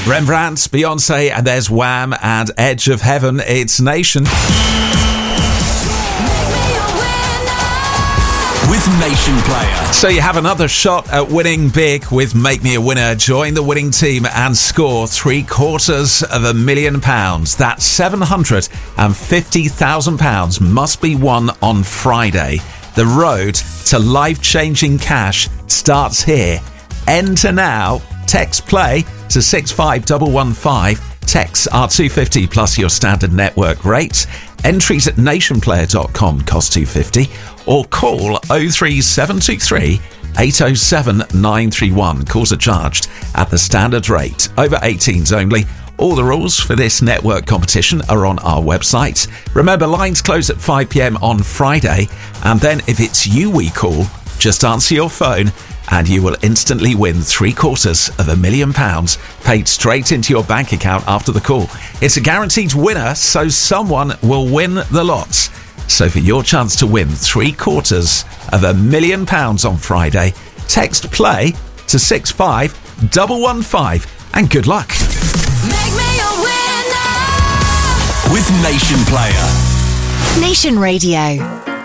Rembrandt, Beyonce, and there's Wham and Edge of Heaven. It's Nation. With Nation Player. So you have another shot at winning big with Make Me a Winner. Join the winning team and score £750,000. That's £750,000 must be won on Friday. The road to life-changing cash starts here. Enter now. Text play to 65115. Texts are $2.50 plus your standard network rates. Entries at nationplayer.com cost $2.50 or call 03723 807 931. Calls are charged at the standard rate. Over 18s only. All the rules for this network competition are on our website. Remember, lines close at 5 p.m. on Friday, and then if it's you we call, just answer your phone and you will instantly win £750,000 paid straight into your bank account after the call. It's a guaranteed winner, so someone will win the lot. So for your chance to win £750,000 on Friday, text play to 65115 and good luck. Make me a winner with Nation Player. Nation Radio.